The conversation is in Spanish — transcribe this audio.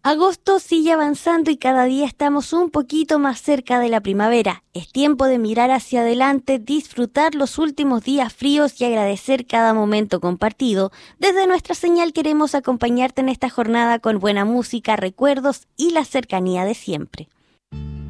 Agosto sigue avanzando y cada día estamos un poquito más cerca de la primavera. Es tiempo de mirar hacia adelante, disfrutar los últimos días fríos y agradecer cada momento compartido. Desde nuestra señal queremos acompañarte en esta jornada con buena música, recuerdos y la cercanía de siempre.